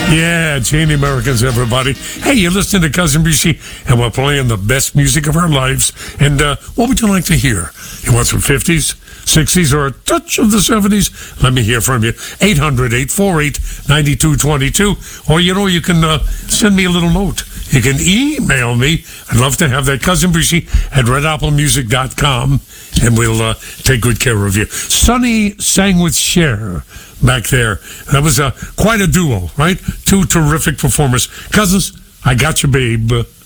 Yeah, Chain Americans, everybody. Hey, you're listening to Cousin BC, and we're playing the best music of our lives. And what would you like to hear? You want some 50s, 60s, or a touch of the 70s? Let me hear from you. 800-848-9222. Or, you can send me a little note. You can email me. I'd love to have that. Cousin BC at redapplemusic.com, and we'll take good care of you. Sonny sang with Cher back there. That was quite a duo, right? Two terrific performers. Cousins, I got you, babe.